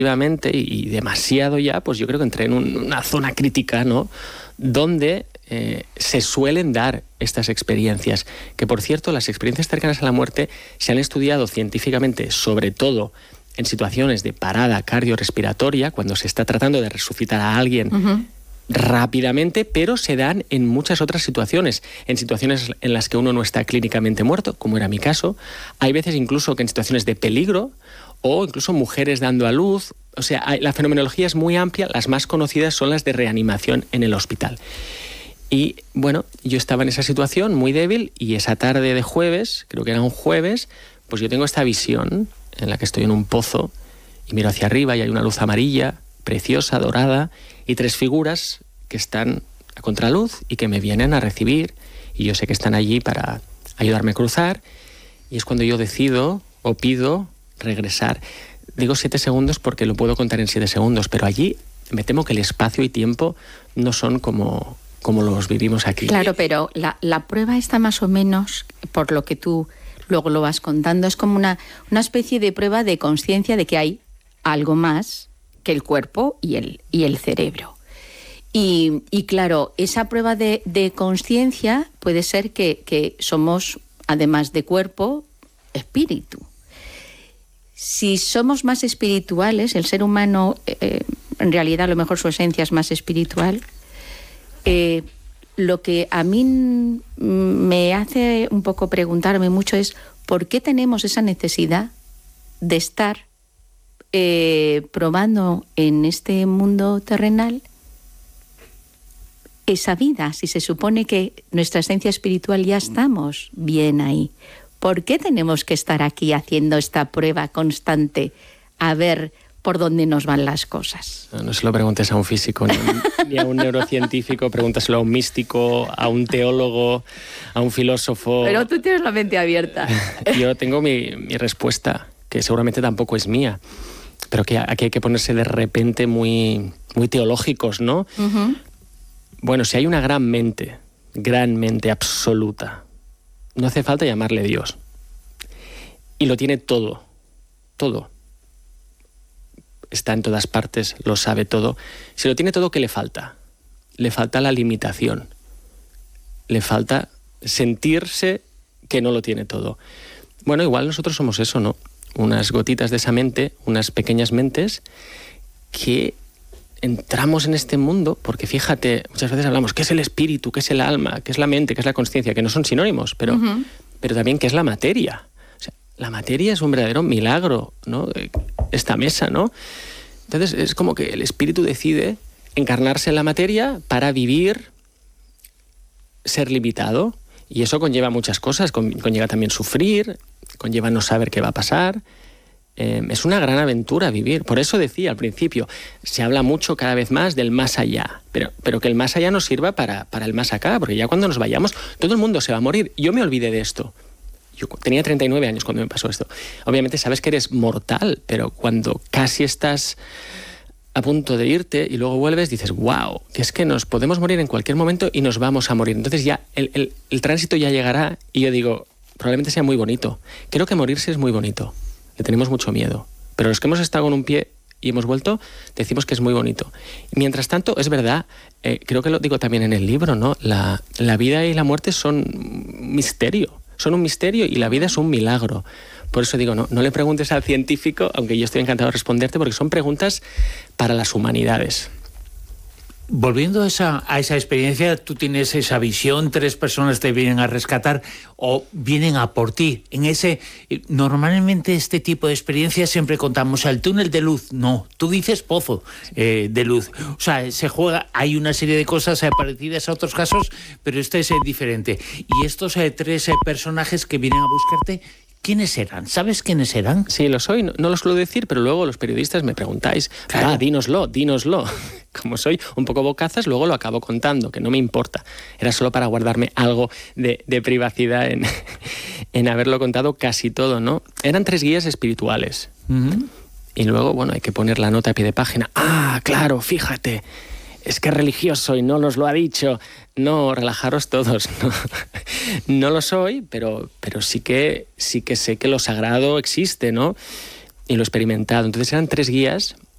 y demasiado ya, pues yo creo que entré en una zona crítica, ¿no? Donde se suelen dar estas experiencias, que por cierto, las experiencias cercanas a la muerte se han estudiado científicamente, sobre todo en situaciones de parada cardiorrespiratoria, cuando se está tratando de resucitar a alguien rápidamente, pero se dan en muchas otras situaciones, en situaciones en las que uno no está clínicamente muerto, como era mi caso. Hay veces incluso que en situaciones de peligro, o incluso mujeres dando a luz. O sea, la fenomenología es muy amplia, las más conocidas son las de reanimación en el hospital. Y bueno, yo estaba en esa situación muy débil y esa tarde de jueves, creo que era un jueves, pues yo tengo esta visión en la que estoy en un pozo y miro hacia arriba y hay una luz amarilla, preciosa, dorada, y 3 figuras que están a contraluz y que me vienen a recibir, y yo sé que están allí para ayudarme a cruzar, y es cuando yo decido o pido regresar. Digo 7 segundos porque lo puedo contar en 7 segundos, pero allí me temo que el espacio y tiempo no son como los vivimos aquí. Claro, pero la prueba está más o menos, por lo que tú luego lo vas contando, es como una especie de prueba de conciencia de que hay algo más que el cuerpo y el cerebro. Y claro, esa prueba de conciencia puede ser que somos, además de cuerpo, espíritu. Si somos más espirituales, el ser humano, en realidad a lo mejor su esencia es más espiritual, lo que a mí me hace un poco preguntarme mucho es ¿por qué tenemos esa necesidad de estar probando en este mundo terrenal esa vida, si se supone que nuestra esencia espiritual ya estamos bien ahí? ¿Por qué tenemos que estar aquí haciendo esta prueba constante a ver por dónde nos van las cosas? No se lo preguntes a un físico ni a un neurocientífico, pregúntaselo a un místico, a un teólogo, a un filósofo. Pero tú tienes la mente abierta. Yo tengo mi respuesta, que seguramente tampoco es mía, pero que aquí hay que ponerse de repente muy, muy teológicos, ¿no? Uh-huh. Bueno, si hay una gran mente absoluta, no hace falta llamarle Dios. Y lo tiene todo, todo. Está en todas partes, lo sabe todo. Si lo tiene todo, ¿qué le falta? Le falta la limitación. Le falta sentirse que no lo tiene todo. Bueno, igual nosotros somos eso, ¿no? Unas gotitas de esa mente, unas pequeñas mentes que entramos en este mundo, porque fíjate, muchas veces hablamos, ¿qué es el espíritu? ¿Qué es el alma? ¿Qué es la mente? ¿Qué es la consciencia? Que no son sinónimos, pero también ¿qué es la materia? O sea, la materia es un verdadero milagro, ¿no? Esta mesa, ¿no? Entonces es como que el espíritu decide encarnarse en la materia para vivir, ser limitado, y eso conlleva muchas cosas, conlleva también sufrir, conlleva no saber qué va a pasar. Es una gran aventura vivir. Por eso decía al principio, se habla mucho cada vez más del más allá, pero que el más allá nos sirva para el más acá, porque ya cuando nos vayamos, todo el mundo se va a morir. Yo me olvidé de esto. Yo tenía 39 años cuando me pasó esto. Obviamente sabes que eres mortal, pero cuando casi estás a punto de irte y luego vuelves, dices, wow, que es que nos podemos morir en cualquier momento y nos vamos a morir. Entonces ya el tránsito ya llegará y yo digo, probablemente sea muy bonito. Creo que morirse es muy bonito. Le tenemos mucho miedo. Pero los que hemos estado con un pie y hemos vuelto, decimos que es muy bonito. Mientras tanto, es verdad, creo que lo digo también en el libro, ¿no? La vida y la muerte son un misterio. Son un misterio y la vida es un milagro. Por eso digo, no le preguntes al científico, aunque yo estoy encantado de responderte, porque son preguntas para las humanidades. Volviendo a esa experiencia, tú tienes esa visión, 3 personas te vienen a rescatar o vienen a por ti. Normalmente este tipo de experiencias siempre contamos el túnel de luz. No, tú dices pozo de luz. O sea, se juega, hay una serie de cosas parecidas a otros casos, pero este es diferente. Y estos 3 personajes que vienen a buscarte, ¿quiénes eran? ¿Sabes quiénes eran? Sí, lo soy. No lo suelo decir, pero luego los periodistas me preguntáis. Claro. Dínoslo. Como soy un poco bocazas, luego lo acabo contando, que no me importa. Era solo para guardarme algo de privacidad en haberlo contado casi todo, ¿no? Eran 3 guías espirituales. Uh-huh. Y luego, bueno, hay que poner la nota a pie de página. Ah, claro, fíjate. Es que es religioso y no nos lo ha dicho. No, relajaros todos. No lo soy, pero sí que sé que lo sagrado existe, ¿no? Y lo he experimentado. Entonces eran 3 guías